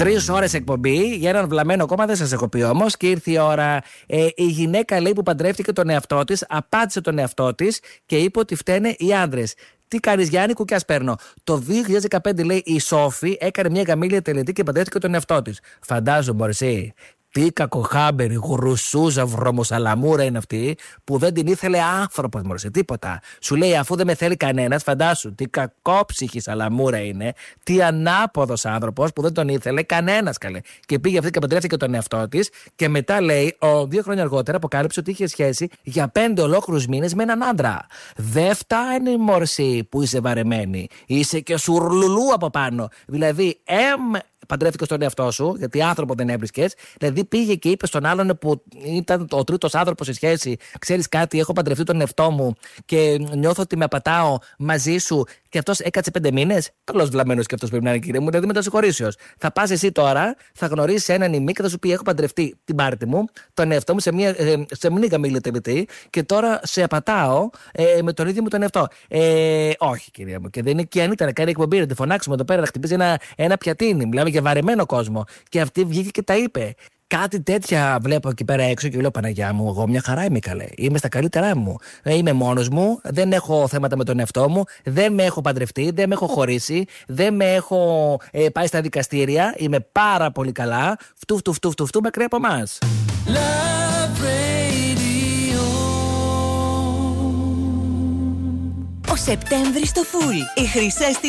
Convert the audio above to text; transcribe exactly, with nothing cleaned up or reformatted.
Τρεις ώρες εκπομπή για έναν βλαμμένο κόμμα, δεν σας έχω πει όμως. Και ήρθε η ώρα. Ε, η γυναίκα, λέει, που παντρεύτηκε τον εαυτό της, απάτησε τον εαυτό της και είπε ότι φταίνε οι άντρες. Τι κάνεις, Γιάννη, κουκιάς παίρνω. Το δύο χιλιάδες δεκαπέντε, λέει, η Σόφη έκανε μια γαμήλια τελετή και παντρεύτηκε τον εαυτό της. Φαντάζομαι, μωρεσί. Τι κακοχάμπερη, γουρουσούζα, βρωμοσαλαμούρα είναι αυτή που δεν την ήθελε άνθρωπος, μωρέ, σε τίποτα. Σου λέει, αφού δεν με θέλει κανένας, φαντάσου, τι κακόψυχη σαλαμούρα είναι, τι ανάποδος άνθρωπος που δεν τον ήθελε κανένας, καλέ. Και πήγε αυτή και παντρεύτηκε τον εαυτό της και μετά, λέει, ο, δύο χρόνια αργότερα αποκάλυψε ότι είχε σχέση για πέντε ολόκληρους μήνες με έναν άντρα. Δεν φτάνει, μωρσί, που είσαι βαρεμένη. Είσαι και σουρλουλού από πάνω. Δηλαδή, εμ. Παντρεύτηκε στον εαυτό σου, γιατί άνθρωπο δεν έβρισκες. Δηλαδή πήγε και είπε στον άλλον που ήταν ο τρίτος άνθρωπος σε σχέση: ξέρεις κάτι, έχω παντρευτεί τον εαυτό μου και νιώθω ότι με απατάω μαζί σου. Και αυτός έκατσε πέντε μήνες. Καλός βλαμμένος και αυτός πρέπει να είναι, κύριε μου, δηλαδή μετασυγχωρήσεως. Θα πας εσύ τώρα, θα γνωρίσεις έναν ημί και θα σου πει: έχω παντρευτεί την πάρτη μου, τον εαυτό μου σε, μια, σε μνήγα μίλη τελετή και τώρα σε απατάω ε, με τον ίδιο μου τον εαυτό. Ε, όχι, κυρία μου. Και δεν είναι και αν ήταν να κάνει εκπομπή, να τη φωνάξουμε εδώ πέρα, να χτυπήσει ένα, ένα πιατίνι. Μιλάμε για βαρεμένο κόσμο. Και αυτή βγήκε και τα είπε. Κάτι τέτοια βλέπω εκεί πέρα έξω και λέω: Παναγιά μου, εγώ μια χαρά είμαι, καλέ. Είμαι στα καλύτερά μου. Είμαι μόνος μου, δεν έχω θέματα με τον εαυτό μου, δεν με έχω παντρευτεί, δεν με έχω χωρίσει, δεν με έχω ε, πάει στα δικαστήρια. Είμαι πάρα πολύ καλά. Φτου, φτου, φτου, φτου, φτου, μακριά από εμάς. Ο Σεπτέμβρης στο φουλ. Οι χρυσές